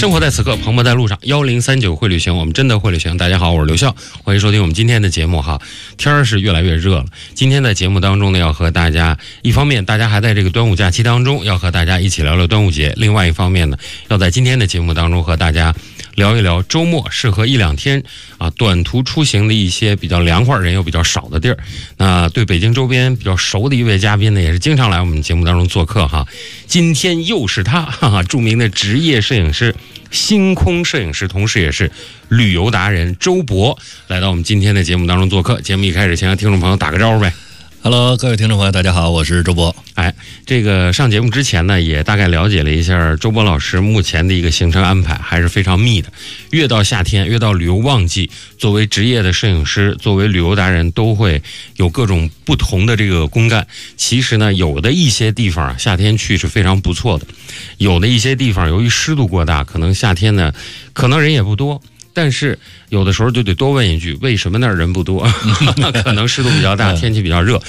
生活在此刻，蓬勃在路上。1039会旅行，我们真的会旅行。大家好，我是刘笑，欢迎收听我们今天的节目哈。天儿是越来越热了，今天在节目当中呢，要和大家一方面大家还在这个端午假期当中，要和大家一起聊聊端午节；另外一方面呢，要在今天的节目当中和大家聊一聊周末适合一两天短途出行的一些比较凉快、人又比较少的地儿。那对北京周边比较熟的一位嘉宾呢，也是经常来我们节目当中做客哈。今天又是他，著名的职业摄影师、星空摄影师，同时也是旅游达人周博，来到我们今天的节目当中做客。节目一开始，先让听众朋友打个招呼呗。 Hello， 各位听众朋友，大家好，我是周博。 这个上节目之前呢，也大概了解了一下周博老师目前的一个行程安排，还是非常密的。越到夏天，越到旅游旺季，作为职业的摄影师，作为旅游达人，都会有各种不同的这个公干。其实呢，有的一些地方夏天去是非常不错的，有的一些地方由于湿度过大，可能夏天呢，可能人也不多。但是有的时候就得多问一句，为什么那儿人不多？可能湿度比较大，天气比较热。